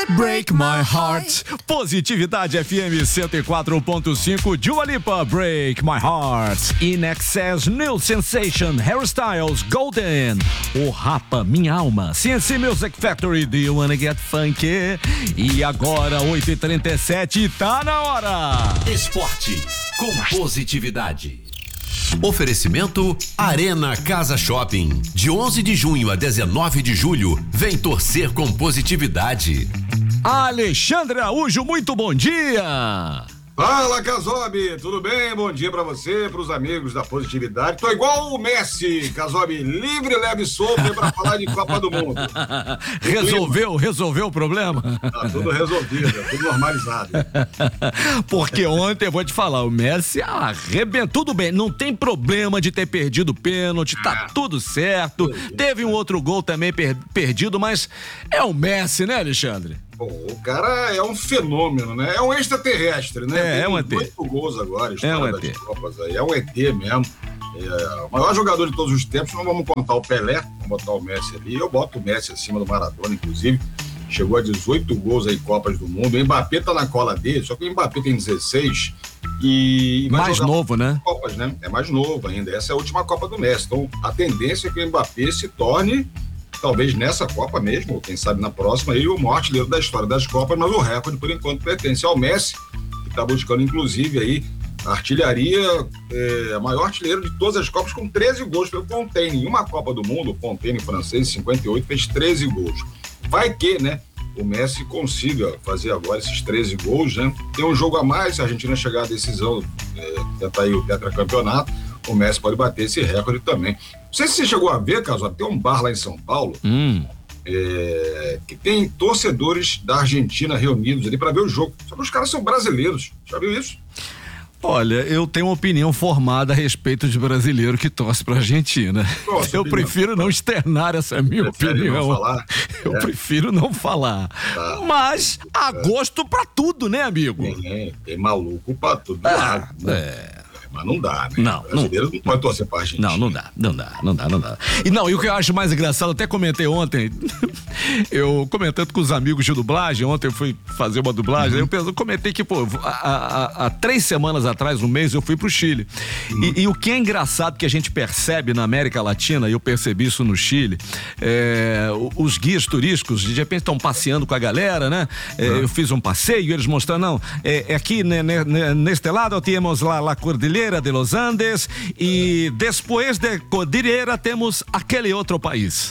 Break My Heart. Positividade FM 104.5. Dua Lipa, Break My Heart. In Excess, New Sensation, Hairstyles, Golden. O Rapa, Minha Alma. CNC Music Factory, Do You Wanna Get Funky? E agora, 8h37, tá na hora. Esporte com positividade. Oferecimento Arena Casa Shopping. De 11 de junho a 19 de julho, vem torcer com positividade. Alexandre Araújo, muito bom dia! Fala, Casobi, tudo bem? Bom dia pra você, pros amigos da positividade. Tô igual o Messi, Casobi, livre, leve e solto pra falar de Copa do Mundo. Resolveu o problema? Tá tudo resolvido, tudo normalizado. Porque ontem, eu vou te falar, o Messi arrebentou. Tudo bem, não tem problema de ter perdido o pênalti, tá tudo certo. Teve um outro gol também perdido, mas é o Messi, né, Alexandre? Bom, o cara é um fenômeno, né? É um extraterrestre, né? É um ET. 8 gols agora, É um ET. das Copas aí. É um ET mesmo. É o maior jogador de todos os tempos. Não vamos contar o Pelé, vamos botar o Messi ali. Eu boto o Messi acima do Maradona, inclusive. Chegou a 18 gols aí em Copas do Mundo. O Mbappé tá na cola dele, só que o Mbappé tem 16 e vai mais novo, né? Copas, né? É mais novo ainda. Essa é a última Copa do Messi. Então, a tendência é que o Mbappé se torne, talvez nessa Copa mesmo, ou quem sabe na próxima, aí o maior artilheiro da história das Copas, mas o recorde, por enquanto, pertence ao Messi, que está buscando, inclusive, aí a artilharia, a maior artilheiro de todas as Copas, com 13 gols pelo Fontaine. Em uma Copa do Mundo, o Fontaine, francês, 58, fez 13 gols. Vai que, né, o Messi consiga fazer agora esses 13 gols, né? Tem um jogo a mais, se a Argentina chegar à decisão, tentar aí o tetracampeonato, o Messi pode bater esse recorde também. Não sei se você chegou a ver, Caso, tem um bar lá em São Paulo que tem torcedores da Argentina reunidos ali para ver o jogo. Só que os caras são brasileiros. Já viu isso? Olha, eu tenho uma opinião formada a respeito de brasileiro que torce pra Argentina. Nossa, eu prefiro não externar essa minha opinião. Não falar? Eu prefiro não falar. Tá. Mas há gosto pra tudo, né, amigo? Tem maluco pra tudo lado. Mas não dá, né? Não, o brasileiro não pode torcer pra Argentina. Não dá. E o que eu acho mais engraçado, até comentei ontem, eu comentando com os amigos de dublagem, ontem eu fui fazer uma dublagem, aí eu comentei que, há 3 semanas atrás, um mês, eu fui pro Chile. E o que é engraçado que a gente percebe na América Latina, e eu percebi isso no Chile, os guias turísticos, de repente estão passeando com a galera, né? Eu fiz um passeio, eles mostrando, aqui, neste lado, temos lá a Cordilheira de los Andes e depois de Cordilheira temos aquele outro país.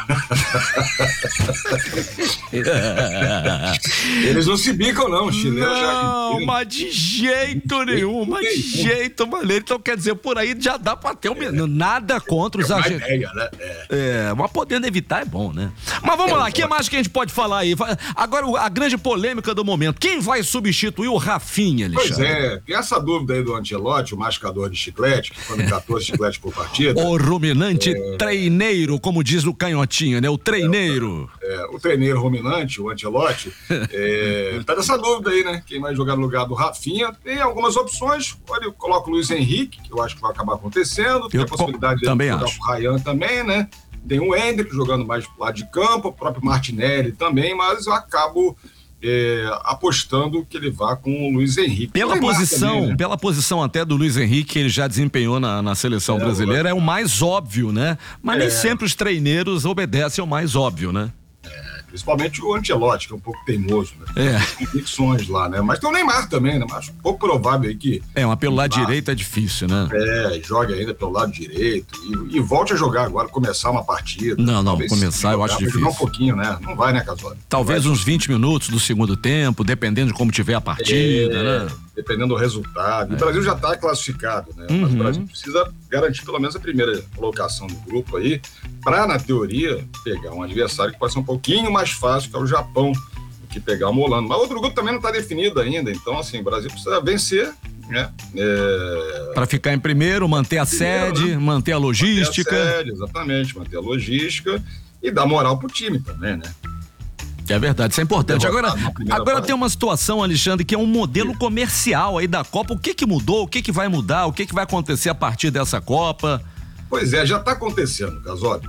Eles não se bicam, não. Chileno não, mas de jeito nenhum, de jeito maneiro. Então, quer dizer, por aí já dá pra ter nada contra os argentinos. Né? Mas podendo evitar é bom, né? Mas vamos lá, o que mais que a gente pode falar aí? Agora, a grande polêmica do momento. Quem vai substituir o Rafinha, Alexandre? Pois tem essa dúvida aí do Ancelotti, o mascador de chiclete, que come 14 chicletes por partida. O ruminante treineiro, como diz o Canhotinha, né? O treineiro. O treineiro ruminante, o Ancelotti, tá nessa dúvida aí, né? Quem vai jogar no lugar do Rafinha? Tem algumas opções. Olha, eu coloco o Luiz Henrique, que eu acho que vai acabar acontecendo. Tem a possibilidade de jogar com o Ryan também, né? Tem o Endrick jogando mais pro lado de campo, o próprio Martinelli também, mas eu acabo apostando que ele vá com o Luiz Henrique. Pela posição até do Luiz Henrique que ele já desempenhou na seleção brasileira, é o mais óbvio, né? Mas nem sempre os treineiros obedecem ao mais óbvio, né? Principalmente o Ancelotti, que é um pouco teimoso, né? Tem convicções lá, né? Mas tem o Neymar também, né? Mas pouco provável aí que... mas pelo lado direito é difícil, né? Joga ainda pelo lado direito e volte a jogar agora, começar uma partida. Não, começar eu acho difícil. Um pouquinho, né? Não vai, né, Casola? Talvez uns 20 minutos do segundo tempo, dependendo de como tiver a partida, né? Dependendo do resultado. O Brasil já está classificado, né? Mas o Brasil precisa garantir pelo menos a primeira colocação do grupo aí, para, na teoria, pegar um adversário que pode ser um pouquinho mais fácil, que é o Japão, do que pegar o Holanda. Mas outro grupo também não está definido ainda, então, assim, o Brasil precisa vencer, né? Para ficar em primeiro, manter a sede, manter a logística. Exatamente, manter a logística e dar moral pro time também, né? É verdade, isso é importante. Agora tem uma situação, Alexandre, que é um modelo comercial aí da Copa. O que mudou? O que vai mudar? O que vai acontecer a partir dessa Copa? Pois já está acontecendo, Casobi.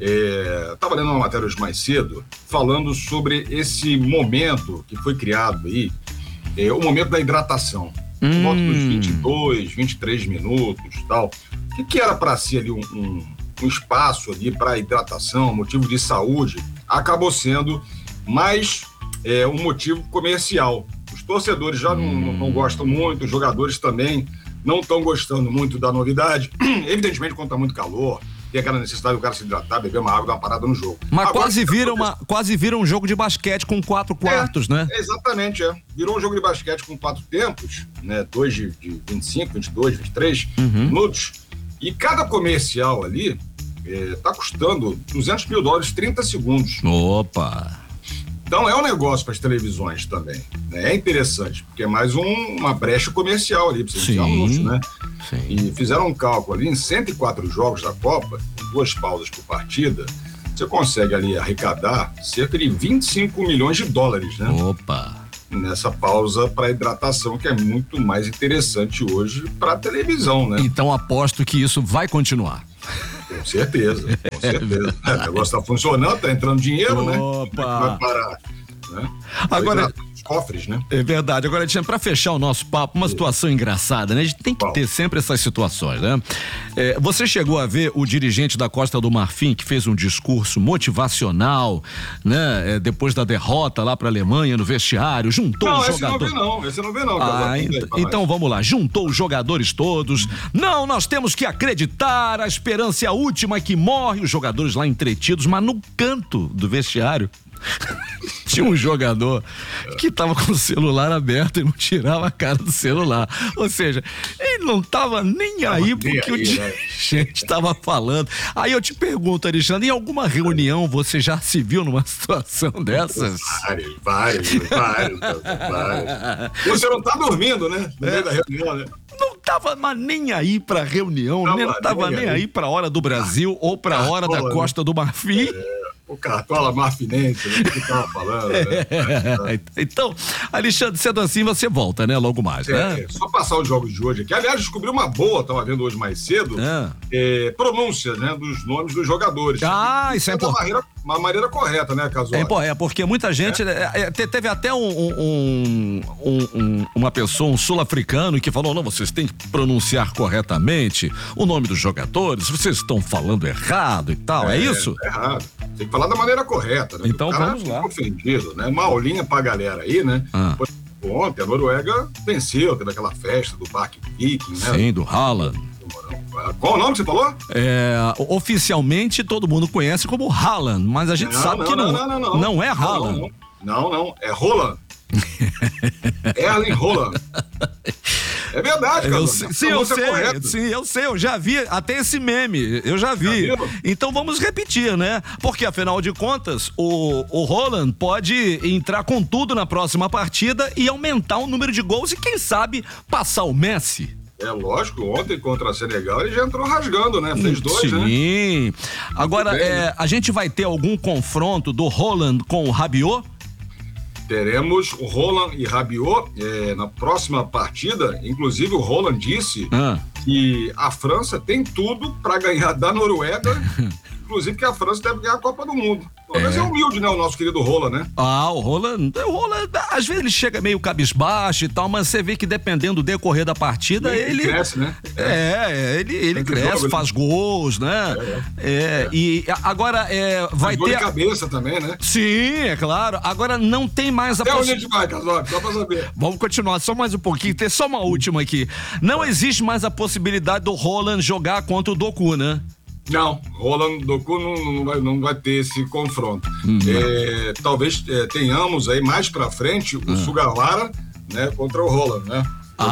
Estava lendo uma matéria hoje mais cedo, falando sobre esse momento que foi criado aí, o momento da hidratação. Por volta dos 22, 23 minutos e tal. O que era para ser ali um espaço ali para hidratação, motivo de saúde, acabou sendo mais um motivo comercial. Os torcedores já não gostam muito, os jogadores também não estão gostando muito da novidade. Evidentemente, quando está muito calor, tem aquela necessidade do cara se hidratar, beber uma água, dar uma parada no jogo. Mas agora, quase vira um jogo de basquete com 4 quartos, né? Exatamente, Virou um jogo de basquete com 4 tempos, né? 2 de 25, 22, 23 minutos. E cada comercial ali tá custando $200 mil, 30 segundos. Opa! Então é um negócio para as televisões também, né? É interessante, porque é mais uma brecha comercial ali, para você enfiar anúncio, né? Sim. E fizeram um cálculo ali, em 104 jogos da Copa, com 2 pausas por partida, você consegue ali arrecadar cerca de $25 milhões, né? Opa! Nessa pausa para hidratação, que é muito mais interessante hoje para a televisão, né? Então aposto que isso vai continuar. Com certeza. O negócio está funcionando, está entrando dinheiro, né? Opa! Vai parar, né? Agora, os cofres, né? É verdade. Agora, Tiago, para fechar o nosso papo, uma situação engraçada, né? A gente tem que ter sempre essas situações, né? Você chegou a ver o dirigente da Costa do Marfim que fez um discurso motivacional, né? Depois da derrota lá para a Alemanha no vestiário, juntou os jogadores. Esse eu não vi não. Então vamos lá, juntou os jogadores todos. Não, nós temos que acreditar, a esperança é a última que morre. Os jogadores lá entretidos, mas no canto do vestiário tinha um jogador que tava com o celular aberto e não tirava a cara do celular. Ou seja, ele não tava nem aí porque o dirigente tava falando. Aí eu te pergunto, Alexandre, em alguma reunião você já se viu numa situação dessas? Várias. Você não tá dormindo, né? No meio da reunião, né? Não tava nem aí pra reunião, não tava nem aí pra hora do Brasil ou pra hora da Costa do Marfim. O Cartola Marfinense, né? Que tava falando, né? Então, Alexandre, sendo assim, você volta, né? Logo mais, né? Só passar os jogos de hoje aqui. Aliás, descobri uma boa, tava vendo hoje mais cedo, pronúncia, né? Dos nomes dos jogadores. Isso é importante. Uma maneira correta, né, Casual? Porque muita gente... teve até uma pessoa, um sul-africano, que falou, não, vocês têm que pronunciar corretamente o nome dos jogadores, vocês estão falando errado e tal, é isso? É errado. Tem que falar da maneira correta, né? Então vamos lá. Ofendido, né? Uma aulinha pra galera aí, né? Ontem a Noruega venceu, teve aquela festa do Parque Viking, né? Sim, do Haaland. Qual o nome que você falou? Oficialmente todo mundo conhece como Haaland, mas a gente sabe que não é Haaland. Não, é Roland. Erling Haaland. É verdade, cara. Sim, eu sei, eu já vi até esse meme, eu já vi. Então vamos repetir, né? Porque afinal de contas, o Haaland pode entrar com tudo na próxima partida e aumentar o número de gols e quem sabe passar o Messi. É lógico, ontem contra a Senegal ele já entrou rasgando, né? Fez 2, né? Sim. Agora, a gente vai ter algum confronto do Haaland com o Rabiot? Teremos o Haaland e Rabiot na próxima partida. Inclusive o Haaland disse que a França tem tudo para ganhar da Noruega, inclusive que a França deve ganhar a Copa do Mundo. Mas é humilde, né, o nosso querido Haaland, né? O Haaland, às vezes ele chega meio cabisbaixo e tal, mas você vê que dependendo do decorrer da partida, ele cresce, né? Ele cresce, jogo, faz gols, né? E agora vai ter... de cabeça também, né? Sim, é claro. Agora não tem mais a possibilidade... onde a gente vai, Casob? Só pra saber. Vamos continuar, só mais um pouquinho, tem só uma última aqui. Não existe mais a possibilidade do Haaland jogar contra o Doku, né? Não, Haaland Doku não vai ter esse confronto. Talvez tenhamos aí mais pra frente o Sugawara, né, contra o Haaland, né?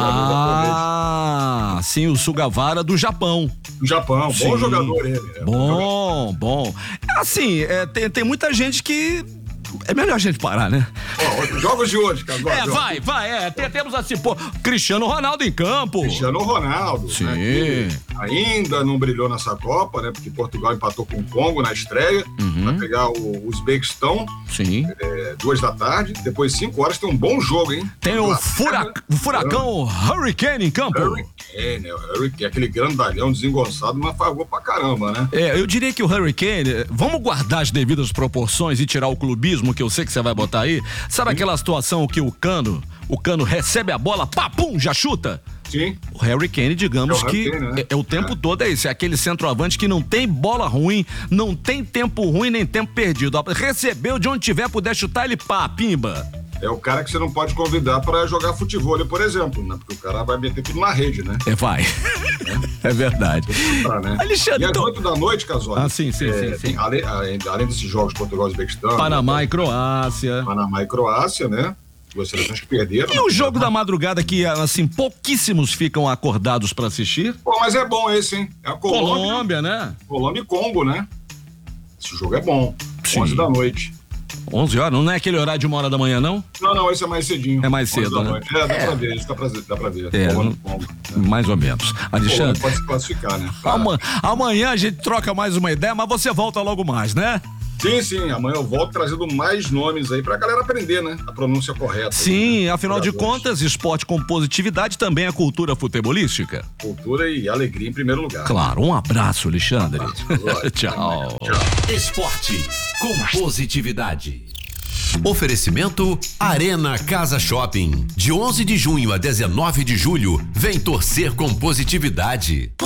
Sim, o Sugawara do Japão. Do Japão, sim. Bom jogador ele. Bom. Assim, tem muita gente que É melhor a gente parar, né? Ó, jogos de hoje, Casório. Vai. Temos assim, pô, Cristiano Ronaldo em campo. Cristiano Ronaldo. Sim. Né, ainda não brilhou nessa Copa, né? Porque Portugal empatou com o Congo na estreia. Vai pegar o Uzbequistão. Sim. 2 da tarde. Depois, 5 horas, tem um bom jogo, hein? Tem o furacão Hurricane em campo. Hurricane, aquele grandalhão desengonçado, mas pagou pra caramba, né? Eu diria que o Hurricane, vamos guardar as devidas proporções e tirar o clubismo, que eu sei que você vai botar aí. Sabe aquela situação que o Cano recebe a bola, papum, já chuta? Sim. O Harry Kane, digamos que né? é o tempo todo esse, é aquele centroavante que não tem bola ruim, não tem tempo ruim nem tempo perdido. Recebeu de onde tiver, puder chutar, ele pimba. É o cara que você não pode convidar pra jogar futevôlei, por exemplo, né? Porque o cara vai meter tudo na rede, né? Vai. É verdade. Né? Alexandre, e às 8 da noite, Casório. Sim. Além desses jogos, Portugal e Uzbequistão. Panamá e Croácia. Né? Duas seleções que perderam. E o jogo da madrugada que, assim, pouquíssimos ficam acordados pra assistir? Pô, mas é bom esse, hein? É a Colômbia, né? Colômbia e Congo, né? Esse jogo é bom. Sim. 11 da noite. 11 horas? Não é aquele horário de 1h da manhã, não? Não, esse é mais cedinho. É mais cedo, né? Dá pra ver, isso dá pra ver. Congo, mais ou menos. Alexandre, pode se classificar, né? Amanhã a gente troca mais uma ideia, mas você volta logo mais, né? Sim, amanhã eu volto trazendo mais nomes aí pra galera aprender, né? A pronúncia correta. Sim, afinal de contas, esporte com positividade também é cultura futebolística. Cultura e alegria em primeiro lugar. Claro, um abraço, Alexandre. Tchau. Esporte com positividade. Oferecimento Arena Casa Shopping. De 11 de junho a 19 de julho, vem torcer com positividade.